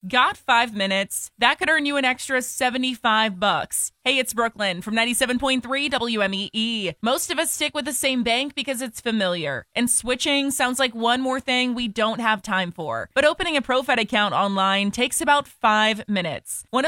Got 5 minutes? That could earn you an extra $75. Hey, it's Brooklyn from 97.3 WMEE. Most of us stick with the same bank because it's familiar, and switching sounds like one more thing we don't have time for. But opening a ProFed account online takes about 5 minutes. One of